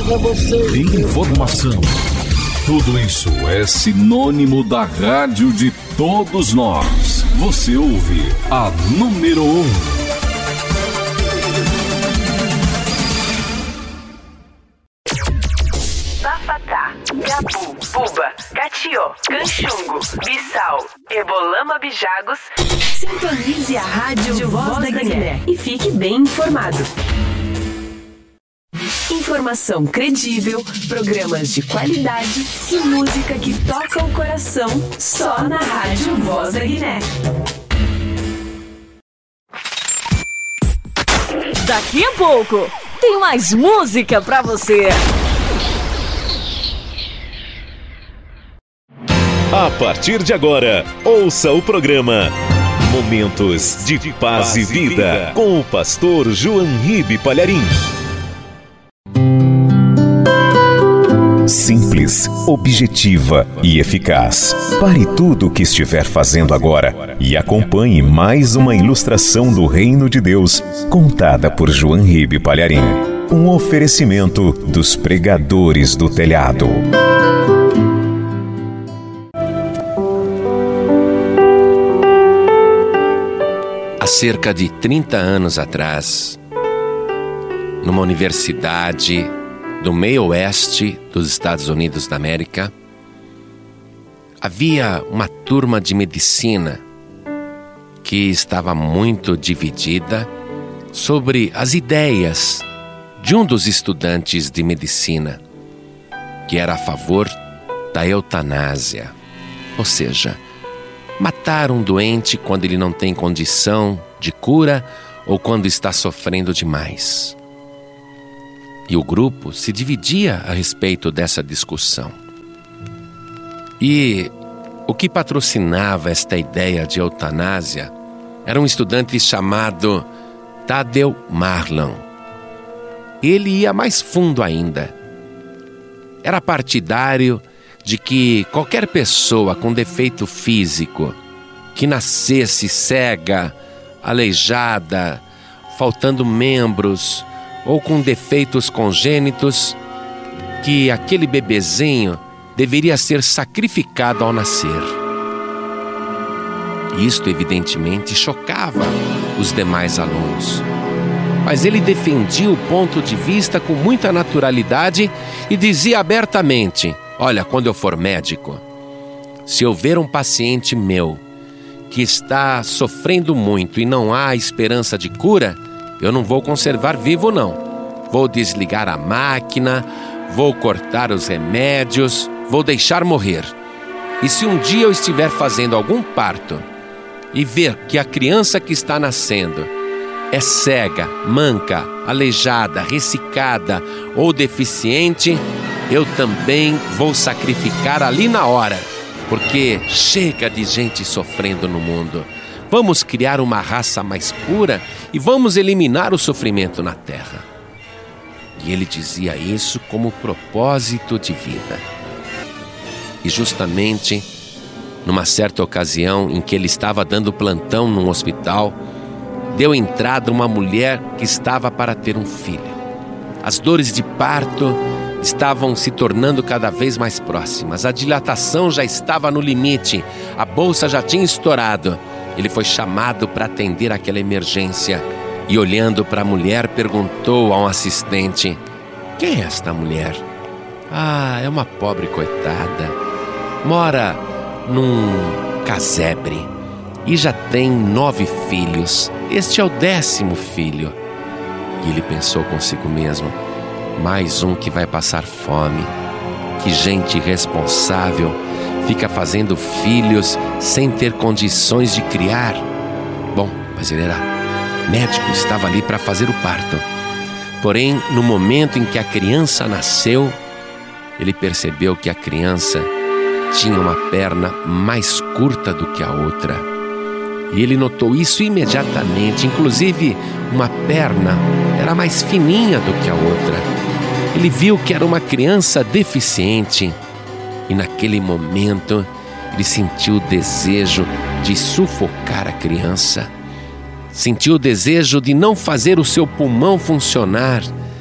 informação. Tudo isso é sinônimo da rádio de todos nós. Você ouve a número 1. Bafatá, Gabu, Buba, Catió, Canchungo, Bissau, Ebolama, Bijagos. Sintonize a Rádio Voz da Guiné e fique bem informado. Informação credível, programas de qualidade e música que toca o coração só na Rádio Voz da Guiné. Daqui a pouco tem mais música pra você. A partir de agora, ouça o programa Momentos de Paz e Vida com o pastor João Ribe Palharim. Simples, objetiva e eficaz. Pare tudo o que estiver fazendo agora e acompanhe mais uma ilustração do Reino de Deus, contada por João Ribe Palharim. Um oferecimento dos pregadores do telhado. Há cerca de 30 anos atrás, numa universidade do meio oeste dos Estados Unidos da América, havia uma turma de medicina que estava muito dividida sobre as ideias de um dos estudantes de medicina, que era a favor da eutanásia, ou seja, matar um doente quando ele não tem condição de cura ou quando está sofrendo demais. E o grupo se dividia a respeito dessa discussão. E o que patrocinava esta ideia de eutanásia era um estudante chamado Tadeu Marlon. Ele ia mais fundo ainda. Era partidário de que qualquer pessoa com defeito físico que nascesse cega, aleijada, faltando membros ou com defeitos congênitos, que aquele bebezinho deveria ser sacrificado ao nascer. Isto evidentemente chocava os demais alunos. Mas ele defendia o ponto de vista com muita naturalidade e dizia abertamente: olha, quando eu for médico, se eu ver um paciente meu que está sofrendo muito e não há esperança de cura, eu não vou conservar vivo, não. Vou desligar a máquina, vou cortar os remédios, vou deixar morrer. E se um dia eu estiver fazendo algum parto e ver que a criança que está nascendo é cega, manca, aleijada, ressecada ou deficiente, eu também vou sacrificar ali na hora, porque chega de gente sofrendo no mundo. Vamos criar uma raça mais pura e vamos eliminar o sofrimento na terra. E ele dizia isso como propósito de vida. E justamente numa certa ocasião em que ele estava dando plantão num hospital, deu entrada uma mulher que estava para ter um filho. As dores de parto estavam se tornando cada vez mais próximas. A dilatação já estava no limite. A bolsa já tinha estourado. Ele foi chamado para atender aquela emergência. E olhando para a mulher, perguntou a um assistente: quem é esta mulher? Ah, é uma pobre coitada. Mora num casebre e já tem 9 filhos. Este é o 10º filho. E ele pensou consigo mesmo: mais um que vai passar fome. Que gente irresponsável fica fazendo filhos sem ter condições de criar. Bom, mas ele era médico, estava ali para fazer o parto. Porém, no momento em que a criança nasceu, ele percebeu que a criança tinha uma perna mais curta do que a outra. E ele notou isso imediatamente. Inclusive, uma perna era mais fininha do que a outra. Ele viu que era uma criança deficiente. E naquele momento, ele sentiu o desejo de sufocar a criança. Sentiu o desejo de não fazer o seu pulmão funcionar.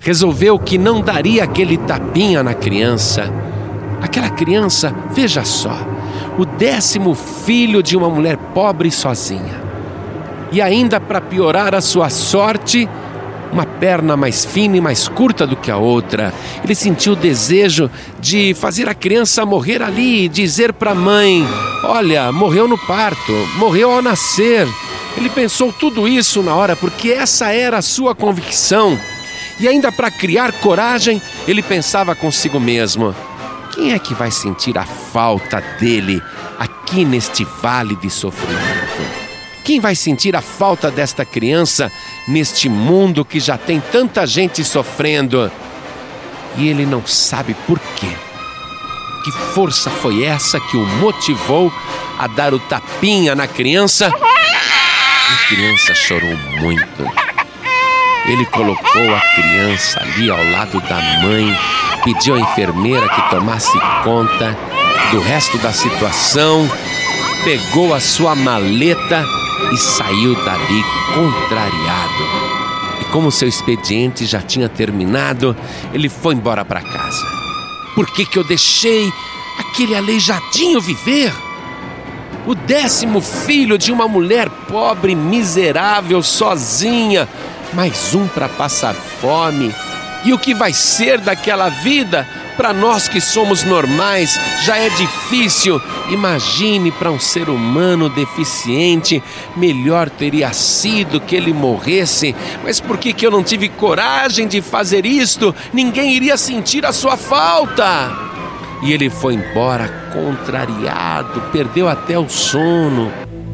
resolveu que não daria aquele tapinha na criança. Aquela criança, veja só, o 10º filho de uma mulher pobre e sozinha. E ainda para piorar a sua sorte, uma perna mais fina e mais curta do que a outra. Ele sentiu o desejo de fazer a criança morrer ali e dizer para a mãe: olha, morreu no parto, morreu ao nascer. Ele pensou tudo isso na hora, porque essa era a sua convicção. E ainda para criar coragem, ele pensava consigo mesmo: quem é que vai sentir a falta dele aqui neste vale de sofrimento? Quem vai sentir a falta desta criança neste mundo que já tem tanta gente sofrendo? E ele não sabe por quê. Que força foi essa que o motivou a dar o tapinha na criança? A criança chorou muito. Ele colocou a criança ali ao lado da mãe, pediu à enfermeira que tomasse conta do resto da situação, pegou a sua maleta e saiu dali contrariado. E como seu expediente já tinha terminado, ele foi embora para casa. Por que eu deixei aquele aleijadinho viver? O 10º filho de uma mulher pobre, miserável, sozinha, mais um para passar fome. E o que vai ser daquela vida? Para nós que somos normais, já é difícil. Imagine para um ser humano deficiente, melhor teria sido que ele morresse. Mas por que eu não tive coragem de fazer isto? Ninguém iria sentir a sua falta. E ele foi embora contrariado, perdeu até o sono.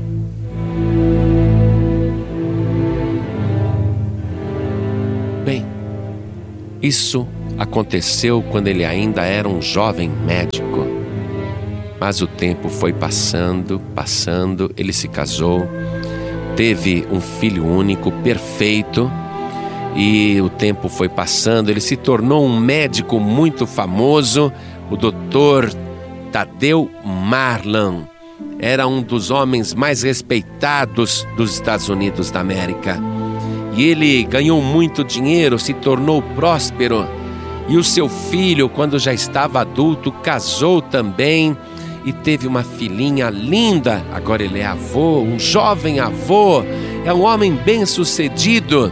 Bem, isso aconteceu quando ele ainda era um jovem médico. Mas o tempo foi passando, ele se casou, teve um filho único, perfeito, e o tempo foi passando, ele se tornou um médico muito famoso, o Dr. Tadeu Marlan. Era um dos homens mais respeitados dos Estados Unidos da América. E ele ganhou muito dinheiro, se tornou próspero. E o seu filho, quando já estava adulto, casou também e teve uma filhinha linda. Agora ele é avô, um jovem avô, é um homem bem-sucedido.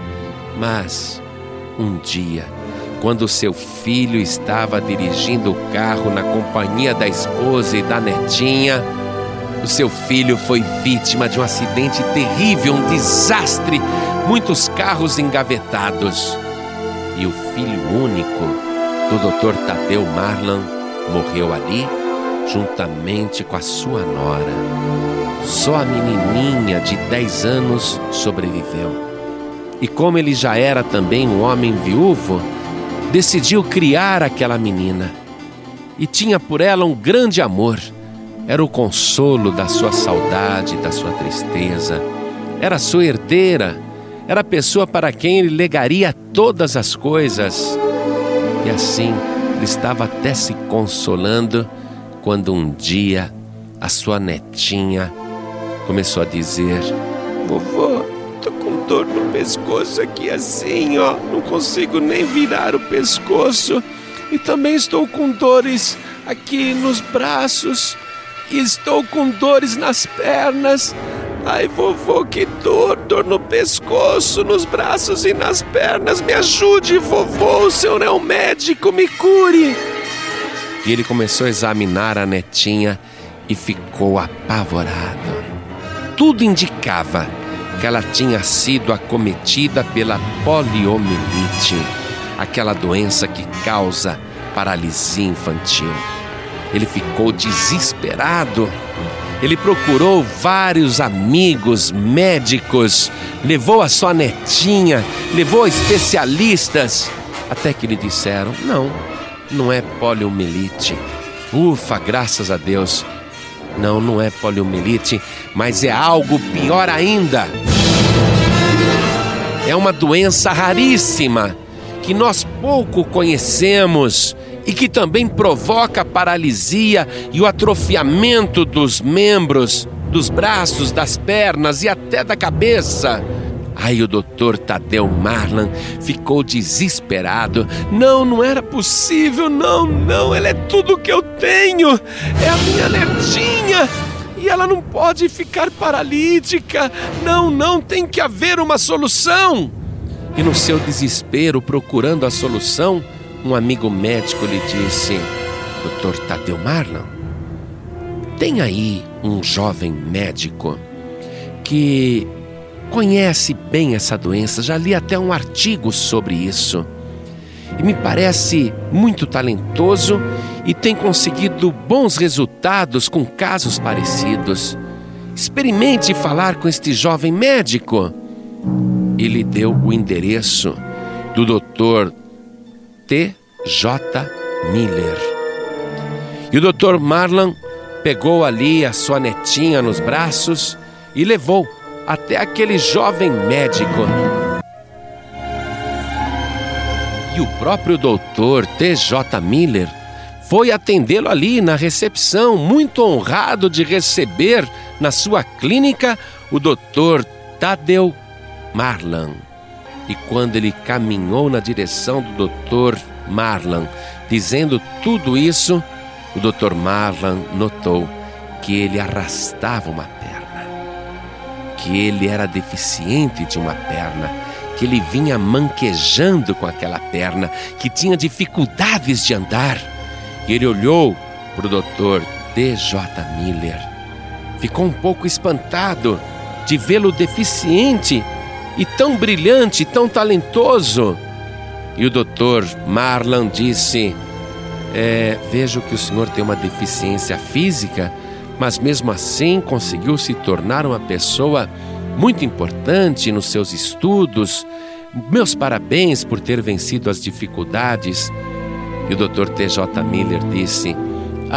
Mas um dia, quando seu filho estava dirigindo o carro na companhia da esposa e da netinha, o seu filho foi vítima de um acidente terrível, um desastre, muitos carros engavetados. E o filho único do Dr. Tadeu Marlan morreu ali, juntamente com a sua nora. Só a menininha de 10 anos sobreviveu. E como ele já era também um homem viúvo, decidiu criar aquela menina. E tinha por ela um grande amor. Era o consolo da sua saudade, da sua tristeza. Era sua herdeira. Era a pessoa para quem ele legaria todas as coisas. E assim, ele estava até se consolando quando um dia a sua netinha começou a dizer: vovô, tô com dor no pescoço aqui assim, ó. Não consigo nem virar o pescoço. E também estou com dores aqui nos braços. E estou com dores nas pernas. Ai, vovô, que dor no pescoço, nos braços e nas pernas. Me ajude, vovô, o senhor é um médico, me cure. E ele começou a examinar a netinha e ficou apavorado. Tudo indicava que ela tinha sido acometida pela poliomielite, aquela doença que causa paralisia infantil. Ele ficou desesperado. Ele procurou vários amigos médicos, levou a sua netinha, levou especialistas, até que lhe disseram: não é poliomielite. Ufa, graças a Deus. Não é poliomielite, mas é algo pior ainda. É uma doença raríssima que nós pouco conhecemos e que também provoca paralisia e o atrofiamento dos membros, dos braços, das pernas e até da cabeça. Aí o doutor Tadeu Marlan ficou desesperado. Não era possível, não, ela é tudo que eu tenho, é a minha netinha, e ela não pode ficar paralítica, não, tem que haver uma solução. E no seu desespero, procurando a solução, um amigo médico lhe disse: doutor Tadeu Marlan, tem aí um jovem médico que conhece bem essa doença, já li até um artigo sobre isso, e me parece muito talentoso e tem conseguido bons resultados com casos parecidos. Experimente falar com este jovem médico. Ele deu o endereço do Dr. T.J. Miller. E o Dr. Marlan pegou ali a sua netinha nos braços e levou até aquele jovem médico. E o próprio Dr. T.J. Miller foi atendê-lo ali na recepção, muito honrado de receber na sua clínica o Dr. Tadeu Marlan. E quando ele caminhou na direção do Dr. Marlan, dizendo tudo isso, o Dr. Marlan notou que ele arrastava uma perna, que ele era deficiente de uma perna, que ele vinha manquejando com aquela perna, que tinha dificuldades de andar. E ele olhou para o Dr. T.J. Miller. Ficou um pouco espantado de vê-lo deficiente e tão brilhante, tão talentoso. E o Dr. Marlan disse: vejo que o senhor tem uma deficiência física, mas mesmo assim conseguiu se tornar uma pessoa muito importante nos seus estudos. Meus parabéns por ter vencido as dificuldades. E o Dr. T.J. Miller disse: